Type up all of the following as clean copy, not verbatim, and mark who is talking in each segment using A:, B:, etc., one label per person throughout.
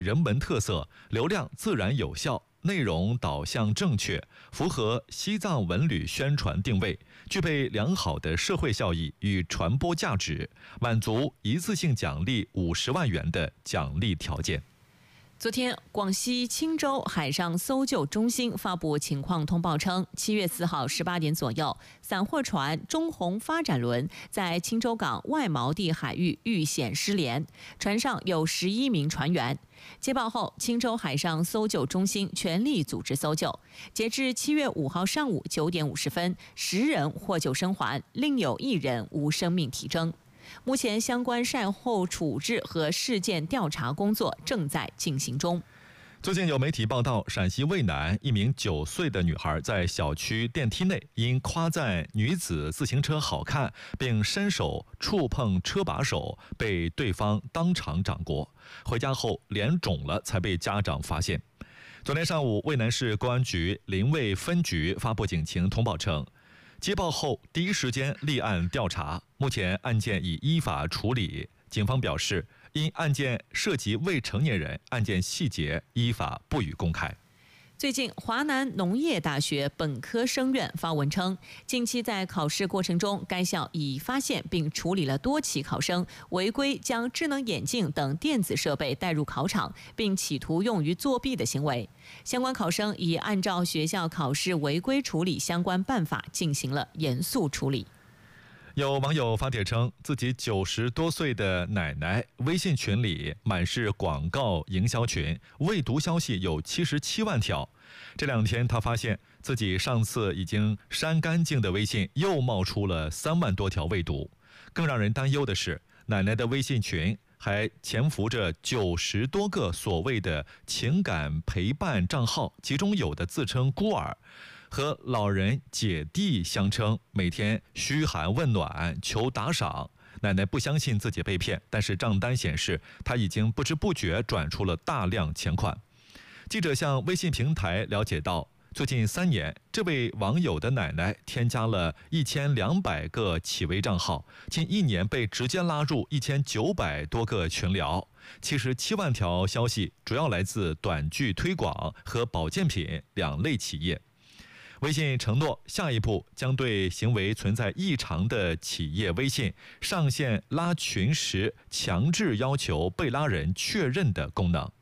A: 人文特色，流量自然有效，内容导向正确，符合西藏文旅宣传定位，具备良好的社会效益与传播价值，满足一次性奖励50万元的奖励条件。
B: 昨天，广西钦州海上搜救中心发布情况通报称，7月4号18点左右，散货船中宏发展轮在钦州港外锚地海域遇险失联，船上有11名船员。接报后，钦州海上搜救中心全力组织搜救。截至7月5号上午9点50分，10人获救生还，另有1人无生命体征。目前相关善后处置和事件调查工作正在进行中。
A: 最近有媒体报道，陕西渭南一名9岁的女孩在小区电梯内因夸赞女子自行车好看，并伸手触碰车把手，被对方当场掌掴，回家后脸肿了才被家长发现。昨天上午，渭南市公安局临渭分局发布警情通报称，接报后第一时间立案调查，目前案件已依法处理。警方表示，因案件涉及未成年人，案件细节依法不予公开。
B: 最近，华南农业大学本科生院发文称，近期在考试过程中，该校已发现并处理了多起考生违规将智能眼镜等电子设备带入考场，并企图用于作弊的行为。相关考生已按照学校考试违规处理相关办法进行了严肃处理。
A: 有网友发帖称，自己90多岁的奶奶微信群里满是广告营销群，未读消息有77万条。这2天他发现自己上次已经删干净的微信又冒出了3万多条未读。更让人担忧的是，奶奶的微信群还潜伏着90多个所谓的情感陪伴账号，其中有的自称孤儿，和老人姐弟相称，每天嘘寒问暖求打赏。奶奶不相信自己被骗，但是账单显示她已经不知不觉转出了大量钱款。记者向微信平台了解到，最近3年，这位网友的奶奶添加了1200个企微账号，近1年被直接拉入1900多个群聊，77万条消息主要来自短剧推广和保健品2类企业。微信承诺，下一步将对行为存在异常的企业微信上线拉群时强制要求被拉人确认的功能。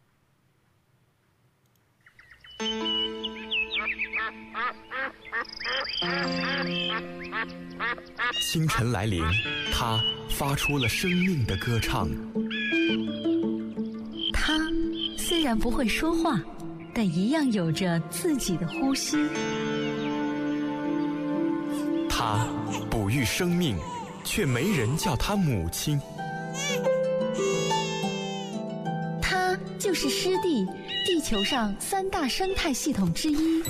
C: 清晨来临，他发出了生命的歌唱。
D: 他虽然不会说话，但一样有着自己的呼吸。
C: 他哺育生命，却没人叫他母亲。
D: 它就是湿地，地球上3大生态系统之一。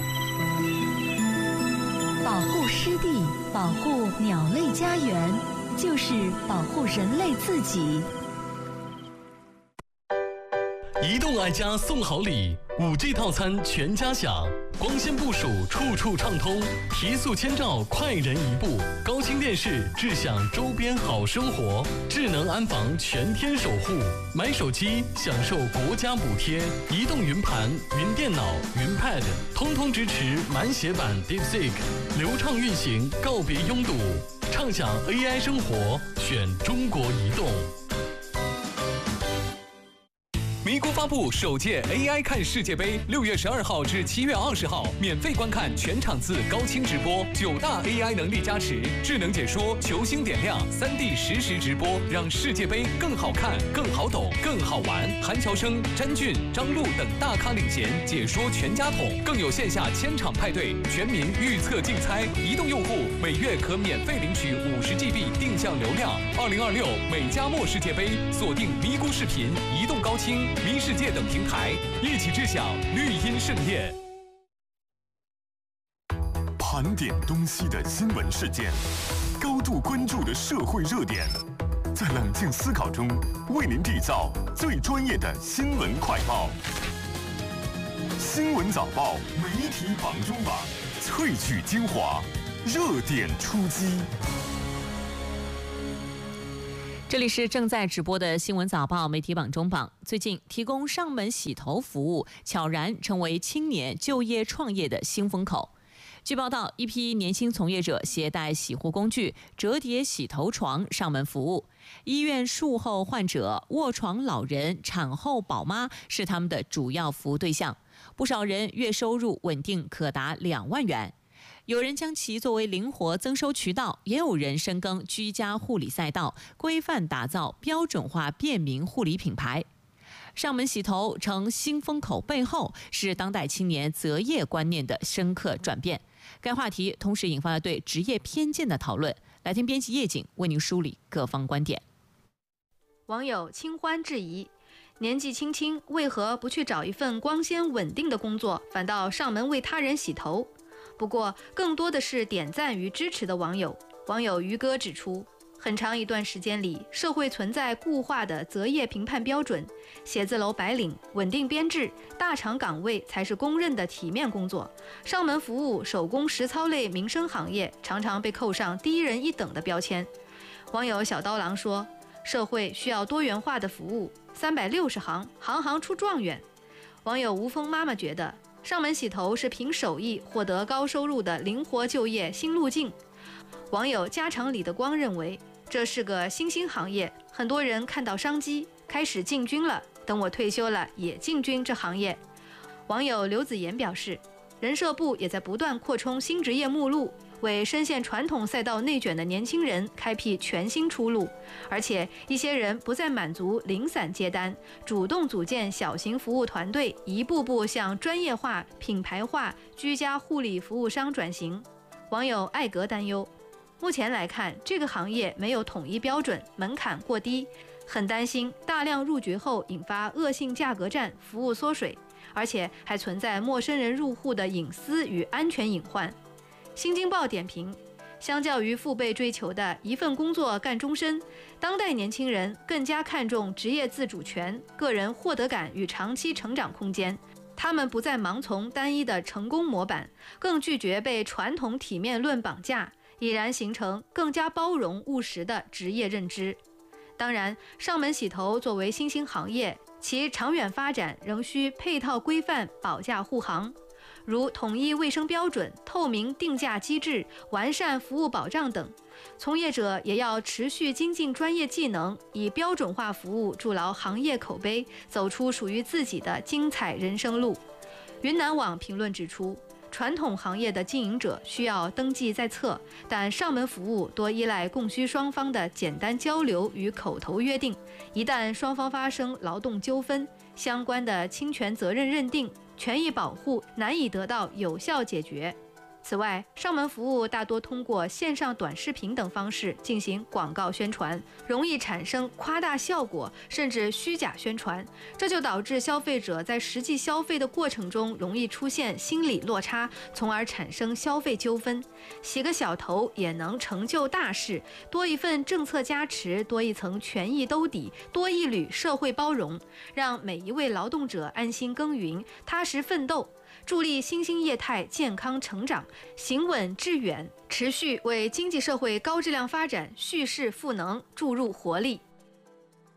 D: 保护湿地，保护鸟类家园，就是保护人类自己。
E: 移动爱家送好礼，5G 套餐全家享，光纤部署处处畅通，提速签照快人一步，高清电视智享周边好生活，智能安防全天守护，买手机享受国家补贴，移动云盘、云电脑、云 Pad 通通支持满血版 DeepSeek， 流畅运行，告别拥堵，畅享 AI 生活，选中国移动。咪咕发布首届 AI 看世界杯，6月12号至7月20号，免费观看全场次高清直播，9大 AI 能力加持，智能解说，球星点亮，3D 实时直播，让世界杯更好看、更好懂、更好玩。韩乔生、詹俊、张璐等大咖领衔，解说全家桶，更有线下千场派对，全民预测竞猜。移动用户每月可免费领取50GB 定向流量。2026美加墨世界杯，锁定咪咕视频、移动高清、咪世界等平台，一起知晓绿茵盛宴。
F: 盘点东西的新闻事件，高度关注的社会热点，在冷静思考中为您缔造最专业的新闻快报。新闻早报媒体榜中榜，萃取精华，热点出击。
B: 这里是正在直播的新闻早报媒体榜中榜。最近，提供上门洗头服务悄然成为青年就业创业的新风口。据报道，一批年轻从业者携带洗护工具、折叠洗头床上门服务。医院术后患者、卧床老人、产后宝妈是他们的主要服务对象。不少人月收入稳定可达2万元。有人将其作为灵活增收渠道，也有人深耕居家护理赛道，规范打造标准化便民护理品牌。上门洗头成新风口背后，是当代青年择业观念的深刻转变。该话题同时引发了对职业偏见的讨论。来听编辑叶景为您梳理各方观点。
G: 网友清欢质疑，年纪轻轻为何不去找一份光鲜稳定的工作，反倒上门为他人洗头？不过，更多的是点赞与支持的网友。网友于哥指出，很长一段时间里，社会存在固化的择业评判标准，写字楼白领、稳定编制、大厂岗位才是公认的体面工作，上门服务、手工实操类民生行业常常被扣上低人一等的标签。网友小刀郎说，社会需要多元化的服务，360行，行行出状元。网友吴峰妈妈觉得，上门洗头是凭手艺获得高收入的灵活就业新路径。网友家长里的光认为，这是个新兴行业，很多人看到商机，开始进军了，等我退休了也进军这行业。网友刘子妍表示，人社部也在不断扩充新职业目录，为深陷传统赛道内卷的年轻人开辟全新出路，而且一些人不再满足零散接单，主动组建小型服务团队，一步步向专业化、品牌化居家护理服务商转型。网友艾格担忧，目前来看，这个行业没有统一标准，门槛过低，很担心大量入局后引发恶性价格战、服务缩水，而且还存在陌生人入户的隐私与安全隐患。新京报点评，相较于父辈追求的一份工作干终身，当代年轻人更加看重职业自主权、个人获得感与长期成长空间。他们不再盲从单一的成功模板，更拒绝被传统体面论绑架，已然形成更加包容务实的职业认知。当然，上门洗头作为新兴行业，其长远发展仍需配套规范保驾护航，如统一卫生标准、透明定价机制、完善服务保障等。从业者也要持续精进专业技能，以标准化服务筑牢行业口碑，走出属于自己的精彩人生路。云南网评论指出，传统行业的经营者需要登记在册，但上门服务多依赖供需双方的简单交流与口头约定，一旦双方发生劳动纠纷，相关的侵权责任认定、权益保护难以得到有效解决。此外，上门服务大多通过线上短视频等方式进行广告宣传，容易产生夸大效果甚至虚假宣传，这就导致消费者在实际消费的过程中容易出现心理落差，从而产生消费纠纷。洗个小头也能成就大事，多一份政策加持，多一层权益兜底，多一缕社会包容，让每一位劳动者安心耕耘，踏实奋斗，助力新兴业态健康成长，行稳致远，持续为经济社会高质量发展蓄势赋能，注入活力。